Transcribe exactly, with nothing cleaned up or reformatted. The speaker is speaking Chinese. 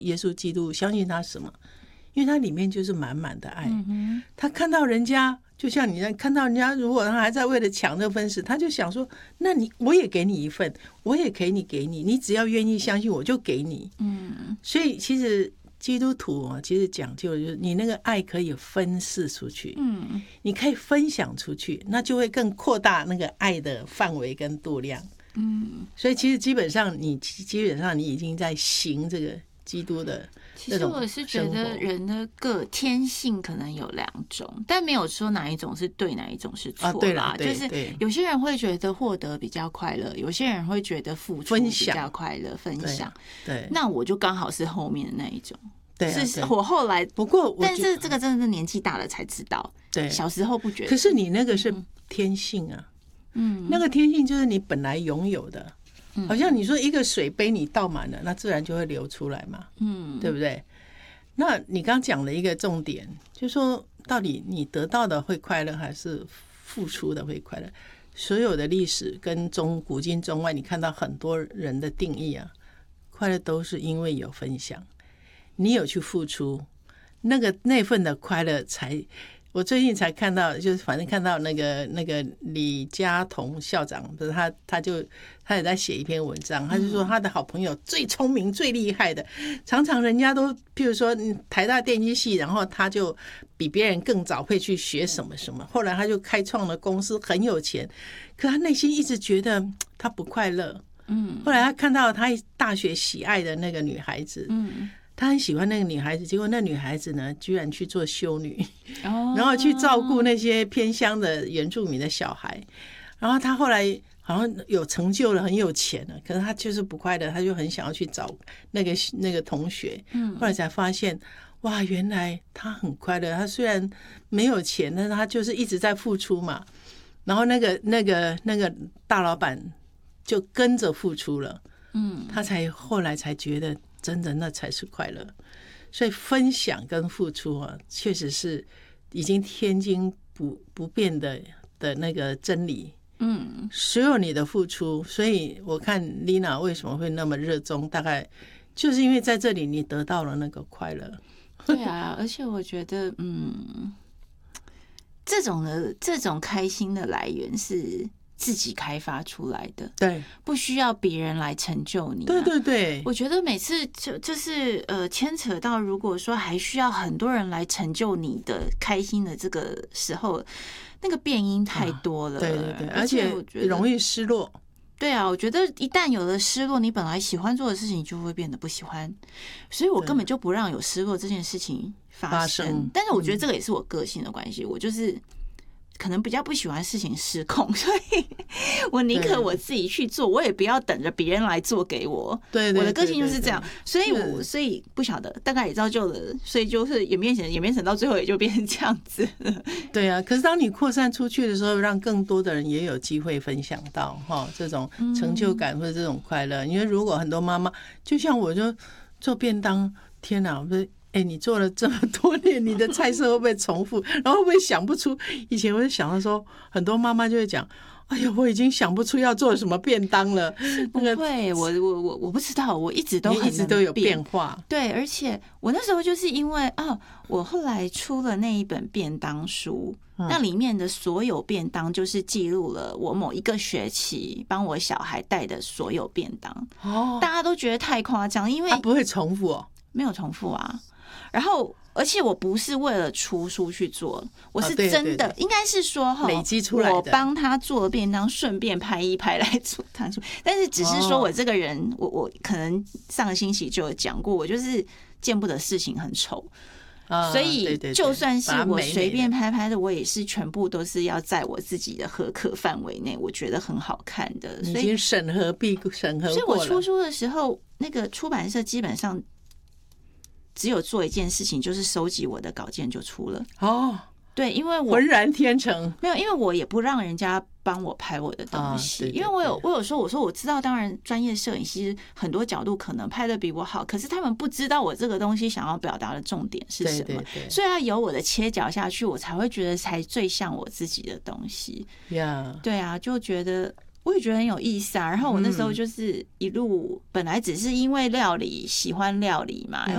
耶稣基督，相信他什么？因为他里面就是满满的爱。 嗯、 他看到人家，就像你在看到人家，如果他还在为了抢这分食，他就想说：那你我也给你一份，我也可以你给你，你只要愿意相信，我就给你。嗯，所以其实基督徒啊，其实讲究的就是你那个爱可以分释出去，嗯，你可以分享出去，那就会更扩大那个爱的范围跟度量。嗯，所以其实基本上你基本上你已经在行这个基督的。 其实我是觉得人的个天性可能有两种，但没有说哪一种是对，哪一种是错啦。啊、 对啦， 就是有些人会觉得获得比较快乐，有些人会觉得付出比较快乐，分享。对，那我就刚好是后面的那一种。对、啊，是我后来不过， 但是这个真的是年纪大了才知道。对，小时候不觉得。 可是你那个是天性啊，嗯，那个天性就是你本来拥有的。好像你说一个水杯你倒满了，那自然就会流出来嘛，嗯，对不对？那你刚讲了一个重点，就是说到底你得到的会快乐，还是付出的会快乐？所有的历史跟中古今中外，你看到很多人的定义啊，快乐都是因为有分享，你有去付出，那个那份的快乐才。我最近才看到，就是反正看到那个那个李嘉彤校长，不是他，他就他也在写一篇文章，他就说他的好朋友最聪明、最厉害的，常常人家都，譬如说台大电机系，然后他就比别人更早会去学什么什么，后来他就开创了公司，很有钱，可他内心一直觉得他不快乐。嗯，后来他看到他大学喜爱的那个女孩子，嗯。他很喜欢那个女孩子，结果那女孩子呢，居然去做修女，然后去照顾那些偏乡的原住民的小孩。然后他后来好像有成就了，很有钱了，可是他就是不快乐，他就很想要去找那个那个同学。后来才发现，哇，原来他很快乐。他虽然没有钱，但是他就是一直在付出嘛。然后那个那个那个大老板就跟着付出了，嗯，他才后来才觉得。真的那才是快乐，所以分享跟付出啊，确实是已经天经不不变的的那个真理。嗯，所有你的付出，所以我看 Lina 为什么会那么热衷，大概就是因为在这里你得到了那个快乐。 对啊，而且我觉得，嗯，这种的这种开心的来源是。自己开发出来的， 对， 不需要别人来成就你、啊。 对对对， 我觉得每次就就是呃，牵扯到如果说还需要很多人来成就你的开心的这个时候，那个变因太多了。啊、 对对对，而且容易失落。 对啊，我觉得一旦有了失落，你本来喜欢做的事情就会变得不喜欢，所以我根本就不让有失落这件事情发生。发生但是我觉得这个也是我个性的关系，我就是。可能比较不喜欢事情失控，所以我宁可我自己去做，我也不要等着别人来做给我。 对， 我的个性就是这样，所以我所以不晓得，大概也造就了，所以就是演变成演变成到最后也就变成这样子。 对啊，可是当你扩散出去的时候，让更多的人也有机会分享到哈这种成就感或者这种快乐。因为如果很多妈妈，就像我就做便当，天哪，不是。哎、欸，你做了这么多年，你的菜色会不会重复？然后会不会想不出？以前我就想到说，很多妈妈就会讲：“哎呀，我已经想不出要做什么便当了。” 不会，我我我我不知道，我一直都很一直都有变化。 对，而且我那时候就是因为啊，我后来出了那一本便当书，嗯、那里面的所有便当就是记录了我某一个学期帮我小孩带的所有便当。哦，大家都觉得太夸张，因为它不会重复哦， 没有重复啊。然后，而且我不是为了出书去做，我是真的，哦、对对对应该是说哈， 累积出来的。 我帮他做便当，顺便拍一拍来做他出。但是只是说我这个人，哦、我我可能上个星期就有讲过，我就是见不得事情很丑。哦、所以就算是我随便拍拍的，我也是全部都是要在我自己的合可范围内，我觉得很好看的。所以已经审核必审核过了。 所以我出书的时候，那个出版社基本上。只有做一件事情，就是收集我的稿件就出了。哦，对，因为我浑然天成。 没有，因为我也不让人家帮我拍我的东西，啊、对对对因为我有我有说，我说我知道，当然专业摄影师很多角度可能拍的比我好，可是他们不知道我这个东西想要表达的重点是什么，对对对所以要有我的切角下去，我才会觉得才最像我自己的东西。Yeah. 对啊，就觉得。我也觉得很有意思啊，然后我那时候就是一路、嗯、本来只是因为料理喜欢料理嘛，